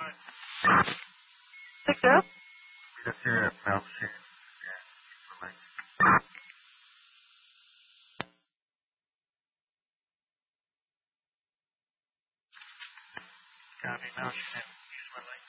Picked up? Just hear that mouth shit. Yeah. Copy, mouse shit. Use my leg.